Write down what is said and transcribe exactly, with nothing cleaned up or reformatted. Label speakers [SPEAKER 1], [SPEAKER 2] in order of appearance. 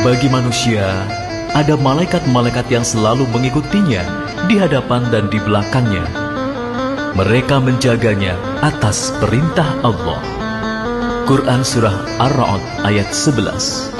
[SPEAKER 1] Bagi manusia, ada malaikat-malaikat yang selalu mengikutinya di hadapan dan di belakangnya. Mereka menjaganya atas perintah Allah. Quran Surah Ar-Ra'd ayat sebelas.